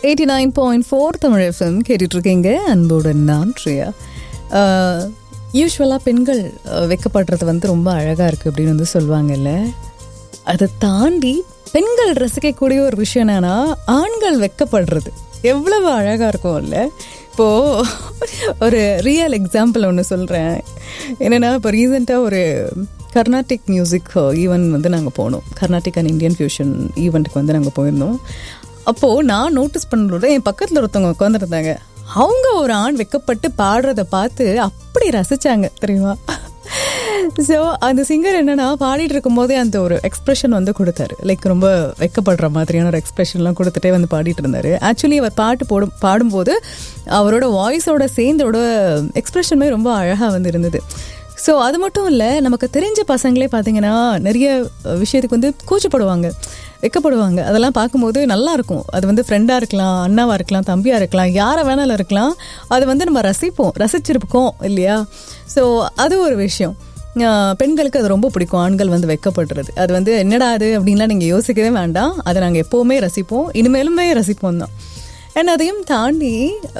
89.4 Tamil FM கேட்டுட்ருக்கீங்க. அன்போடு நான் ப்ரியா. யூஸ்வலாக பெண்கள் வைக்கப்படுறது வந்து ரொம்ப அழகாக இருக்குது அப்படின்னு வந்து சொல்லுவாங்கல்ல. அதை தாண்டி பெண்கள் ரசிக்கக்கூடிய ஒரு விஷயம் என்னன்னா, ஆண்கள் வைக்கப்படுறது எவ்வளவு அழகாக இருக்கும் இல்லை. இப்போது ஒரு ரியல் எக்ஸாம்பிள் ஒன்று சொல்கிறேன். என்னென்னா, இப்போ ரீசெண்டாக ஒரு கர்நாடிக் மியூசிக் ஈவெண்ட் வந்து நாங்கள் போனோம். கர்நாடிக் அண்ட் இந்தியன் ஃபியூஷன் ஈவெண்ட்டுக்கு வந்து நாங்கள் போயிருந்தோம். அப்போது நான் நோட்டீஸ் பண்ணுறத என் பக்கத்தில் ஒருத்தவங்க உட்காந்துருந்தாங்க. அவங்க ஒரு ஆண் வைக்கப்பட்டு பாடுறதை பார்த்து அப்படி ரசித்தாங்க தெரியுமா. ஸோ அந்த சிங்கர் என்னென்னா, பாடிட்டு இருக்கும்போதே அந்த ஒரு எக்ஸ்ப்ரெஷன் வந்து கொடுத்தாரு. லைக் ரொம்ப வைக்கப்படுற மாதிரியான ஒரு எக்ஸ்ப்ரெஷன்லாம் கொடுத்துட்டே வந்து பாடிட்டு இருந்தார். ஆக்சுவலி அவர் பாடும்போது அவரோட வாய்ஸோட சேர்ந்தோட எக்ஸ்ப்ரெஷனுமே ரொம்ப அழகாக வந்து இருந்தது. ஸோ அது மட்டும் இல்லை, நமக்கு தெரிஞ்ச பசங்களே பார்த்தீங்கன்னா நிறைய விஷயத்துக்கு வந்து கூச்சப்படுவாங்க, வைக்கப்படுவாங்க. அதெல்லாம் பார்க்கும்போது நல்லாயிருக்கும். அது வந்து ஃப்ரெண்டாக இருக்கலாம், அண்ணாவாக இருக்கலாம், தம்பியாக இருக்கலாம், யாரை வேணாலும் இருக்கலாம். அது வந்து நம்ம ரசிச்சிருப்போம் இல்லையா. ஸோ அது ஒரு விஷயம். பெண்களுக்கு அது ரொம்ப பிடிக்கும், ஆண்கள் வந்து வைக்கப்படுறது. அது வந்து என்னடா அது அப்படின்லாம் நீங்கள் யோசிக்கவே வேண்டாம். அதை நாங்கள் எப்போவுமே ரசிப்போம், இனிமேலுமே ரசிப்போம் தான். அண்ட் அதையும் தாண்டி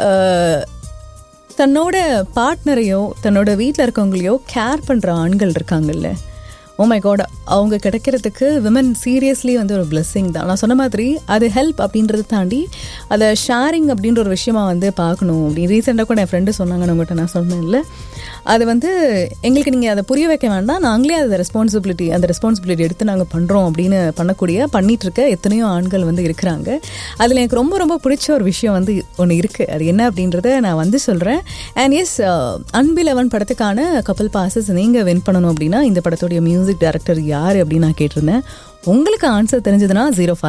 தன்னோட பார்ட்னரையோ தன்னோட வீட்டில் இருக்கவங்களையோ கேர் பண்ணுற ஆண்கள் இருக்காங்கல்ல, ஓ மை காட், அவங்க கிடைக்கிறதுக்கு விமன் சீரியஸ்லி வந்து ஒரு பிளெஸ்ஸிங் தான். நான் சொன்ன மாதிரி அது ஹெல்ப் அப்படின்றத தாண்டி அதை ஷேரிங் அப்படின்ற ஒரு விஷயமா வந்து பார்க்கணும். அப்படி ரீசெண்டாக கூட என் ஃப்ரெண்டு சொன்னாங்க, உங்கள்கிட்ட நான் சொன்னேன் இல்லை, அது வந்து எங்களுக்கு நீங்கள் அதை புரிய வைக்க வேண்டாம், நாங்களே அந்த ரெஸ்பான்சிபிலிட்டி எடுத்து நாங்கள் பண்ணுறோம் அப்படின்னு பண்ணிகிட்ருக்க எத்தனையோ ஆண்கள் வந்து இருக்கிறாங்க. அதில் எனக்கு ரொம்ப ரொம்ப பிடிச்ச ஒரு விஷயம் வந்து ஒன்று இருக்குது. அது என்ன அப்படின்றத நான் வந்து சொல்கிறேன். அண்ட் எஸ், அன்பிலவன் படத்துக்கான கப்பல் பாசஸ் நீங்கள் வின் பண்ணணும் அப்படின்னா இந்த படத்துடைய மியூசிக் டைரக்டர் யார் அப்படின்னு நான் கேட்டிருந்தேன். உங்களுக்கு ஆன்சர் தெரிஞ்சதுன்னா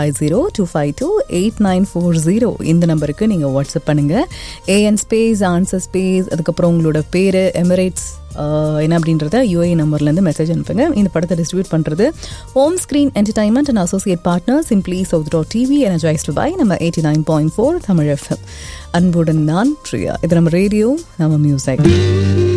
050-252-8940 இந்த நம்பருக்கு நீங்கள் வாட்ஸ்அப் பண்ணுங்கள். AN ஸ்பேஸ் ஆன்சர் ஸ்பேஸ் அதுக்கப்புறம் உங்களோட பேர், எமிரேட்ஸ் என்ன அப்படின்றத UAE நம்பர்லேருந்து மெசேஜ் அனுப்புங்க. இந்த படத்தை டிஸ்ட்ரிபியூட் பண்ணுறது home screen entertainment and associate partner simply சவுத்.TV energised by நம்ம 89.4 தமிழ் FM. அன்புடன் நான் ப்ரியா. இது நம்ம ரேடியோ, நம்ம மியூசிக்.